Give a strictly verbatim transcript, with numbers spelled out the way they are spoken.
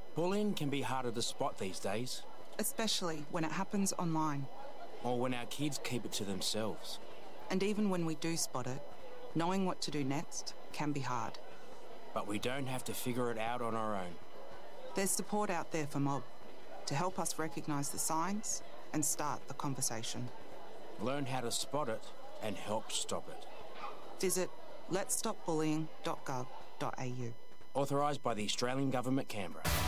Bullying can be harder to spot these days. Especially when it happens online. Or when our kids keep it to themselves. And even when we do spot it, knowing what to do next can be hard. But we don't have to figure it out on our own. There's support out there for Mob to help us recognise the signs and start the conversation. Learn how to spot it and help stop it. Visit lets stop bullying dot gov dot a u. Authorised by the Australian Government, Canberra.